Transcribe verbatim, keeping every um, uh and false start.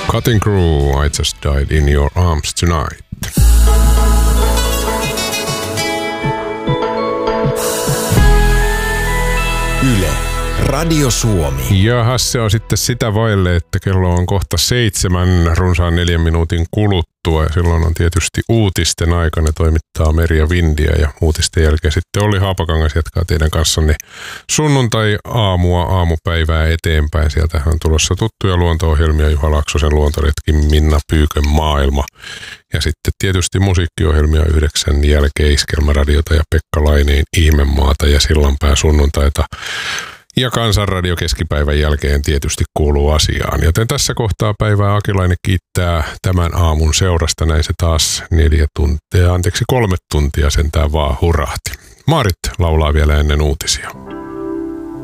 Cutting Crew, I Just Died in Your Arms Tonight. Yle, Radio Suomi. Ja se on sitten sitä vaille, että kello on kohta seitsemän runsaan neljän minuutin kuluttua. Ja silloin on tietysti uutisten aika. Ne toimittaa Merja Vindiä ja uutisten jälkeen sitten Olli Haapakangas jatkaa teidän kanssanne sunnuntai-aamua, aamupäivää eteenpäin. Sieltähän on tulossa tuttuja luonto-ohjelmia, Juha Laaksosen luontoretki, Minna Pyykön maailma. Ja sitten tietysti musiikkiohjelmia yhdeksän jälkeen Iskelmäradiota ja Pekka Laineen Ihmemaata ja Sillanpää sunnuntaita. Ja Kansanradio keskipäivän jälkeen tietysti kuuluu asiaan. Joten tässä kohtaa päivää Akilainen kiittää tämän aamun seurasta. Näin se taas neljä tuntia, anteeksi kolme tuntia sentään vaan hurahti. Maarit laulaa vielä ennen uutisia.